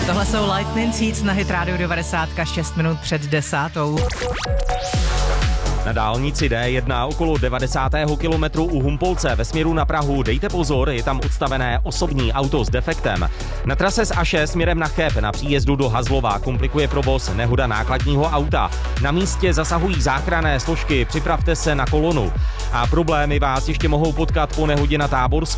Tohle jsou Lightning Seeds na Hit Radio 90, 6 minut před 10. Na dálnici D1 okolo 90. kilometru u Humpolce ve směru na Prahu dejte pozor, je tam odstavené osobní auto s defektem. Na trase z A6 směrem na Cheb na příjezdu do Hazlova komplikuje provoz nehoda nákladního auta. Na místě zasahují záchranné složky, připravte se na kolonu. A problémy vás ještě mohou potkat po nehodě na Táborsku.